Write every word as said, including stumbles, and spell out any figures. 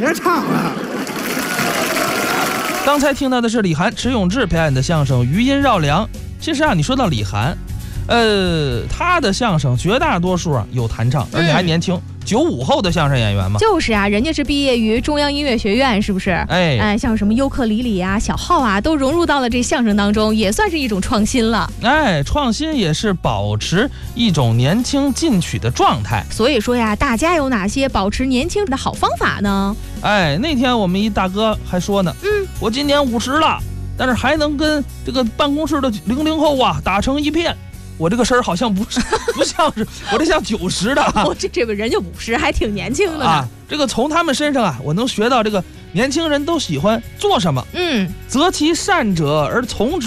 别唱了。 刚才听到的是李涵、迟永志表演的相声《余音绕梁》。其实啊，你说到李涵，呃，他的相声绝大多数啊有弹唱，而且还年轻，九五、嗯、后的相声演员嘛。 就是啊，人家是毕业于中央音乐学院，是不是？ 哎哎，像什么尤克里里啊、小号啊，都融入到了这相声当中，也算是一种创新了。 哎，创新也是保持一种年轻进取的状态。 所以说呀，大家有哪些保持年轻的好方法呢？ 哎，那天我们一大哥还说呢，嗯，我今年五十了，但是还能跟这个办公室的零零后啊打成一片。我这个声儿好像不是不像是，我这像九十的、啊。 我这这个人就五十，还挺年轻的呢。 啊，这个从他们身上啊，我能学到这个年轻人都喜欢做什么。 嗯， 择其善者而从之。